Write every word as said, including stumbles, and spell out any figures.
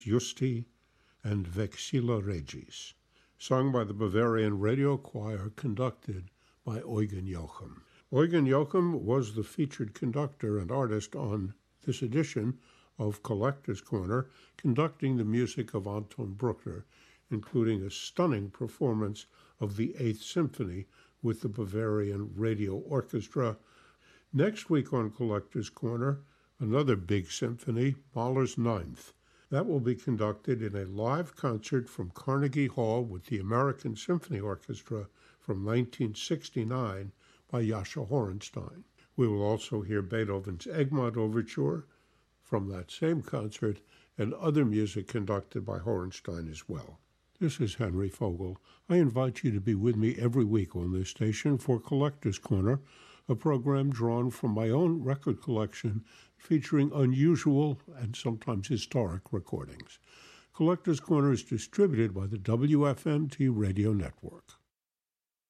Justi and Vexilla Regis, sung by the Bavarian Radio Choir, conducted by Eugen Joachim. Eugen Joachim was the featured conductor and artist on this edition of Collector's Corner, conducting the music of Anton Bruckner, including a stunning performance of the Eighth Symphony with the Bavarian Radio Orchestra. Next week on Collector's Corner, another big symphony, Mahler's Ninth. That will be conducted in a live concert from Carnegie Hall with the American Symphony Orchestra from nineteen sixty-nine by Jascha Horenstein. We will also hear Beethoven's Egmont Overture from that same concert and other music conducted by Horenstein as well. This is Henry Fogel. I invite you to be with me every week on this station for Collector's Corner, a program drawn from my own record collection featuring unusual and sometimes historic recordings. Collector's Corner is distributed by the W F M T Radio Network.